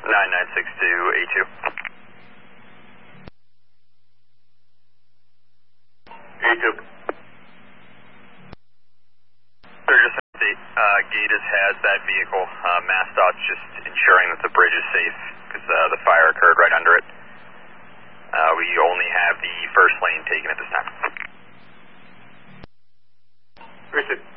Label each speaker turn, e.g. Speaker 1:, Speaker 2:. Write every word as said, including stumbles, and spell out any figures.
Speaker 1: nine nine six two A two. A two. Sir, just an update. Uh, Gatus has that vehicle. Uh, MassDOT's just ensuring that the bridge is safe because uh, the fire occurred right under it. Uh, we only have the first lane taken at this time.
Speaker 2: Richard.